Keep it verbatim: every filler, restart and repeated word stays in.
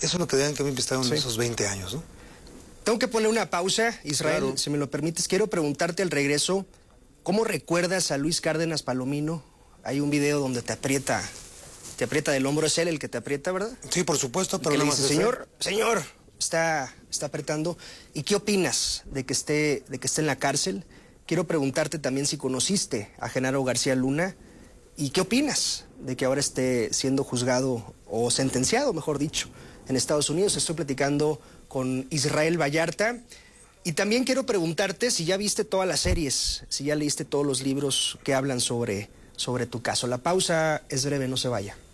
Eso es lo que deben que me investigaron Sí. en esos veinte años, ¿no? Tengo que poner una pausa, Israel, Claro. si me lo permites. Quiero preguntarte al regreso, ¿cómo recuerdas a Luis Cárdenas Palomino? Hay un video donde te aprieta, te aprieta del hombro, es él el que te aprieta, ¿verdad? Sí, por supuesto, Y pero que le nada más dice, es él. señor, señor, está, está apretando. ¿Y qué opinas de que esté, de que esté en la cárcel? Quiero preguntarte también si conociste a Genaro García Luna y qué opinas de que ahora esté siendo juzgado o sentenciado, mejor dicho, en Estados Unidos. Estoy platicando con Israel Vallarta. Y también quiero preguntarte si ya viste todas las series, si ya leíste todos los libros que hablan sobre, sobre tu caso. La pausa es breve, no se vaya.